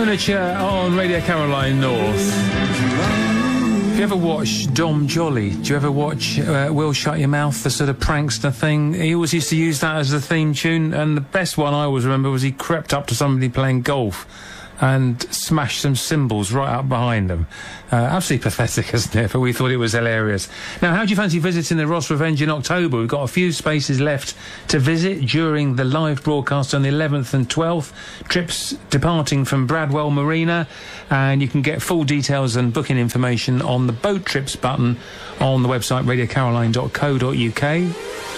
Furniture on Radio Caroline North. If you ever watch Dom Jolly, do you ever watch Will Shut Your Mouth, the sort of prankster thing? He always used to use that as the theme tune, and the best one I always remember was he crept up to somebody playing golf and smashed some cymbals right up behind them. Absolutely pathetic, isn't it? But we thought it was hilarious. Now, how do you fancy visiting the Ross Revenge in October? We've got a few spaces left to visit during the live broadcast on the 11th and 12th. Trips departing from Bradwell Marina, and you can get full details and booking information on the boat trips button on the website radiocaroline.co.uk.